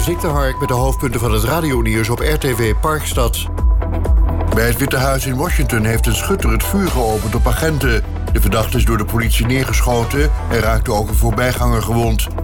Victor Hark met de hoofdpunten van het radionieuws op RTV Parkstad. Bij het Witte Huis in Washington heeft een schutter het vuur geopend op agenten. De verdachte is door de politie neergeschoten en raakte ook een voorbijganger gewond.